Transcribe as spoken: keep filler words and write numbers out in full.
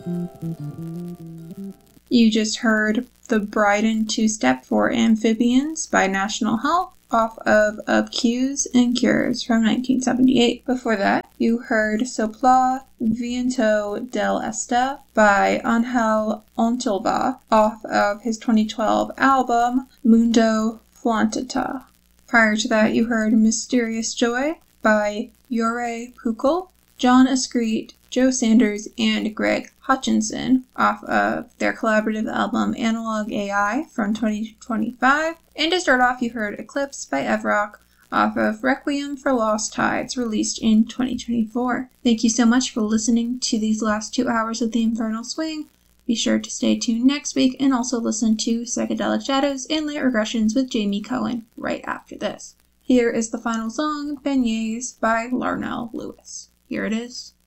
You just heard The Bryden Two-Step for Amphibians by National Health off of Of Cues and Cures from nineteen seventy-eight. Before that, you heard Sopla Viento del Este by Angel Ontilva off of his twenty twelve album Mundo Flauntata. Prior to that, you heard Mysterious Joy by Yore Pukul, John Ascreet, Joe Sanders, and Greg Hutchinson off of their collaborative album Analog A I from twenty twenty-five. And to start off, you heard Eclipse by Evrock off of Requiem for Lost Tides, released in twenty twenty-four. Thank you so much for listening to these last two hours of the Infernal Swing. Be sure to stay tuned next week and also listen to Psychedelic Shadows and Late Regressions with Jamie Cohen right after this. Here is the final song, Beignets by Larnell Lewis. Here it is.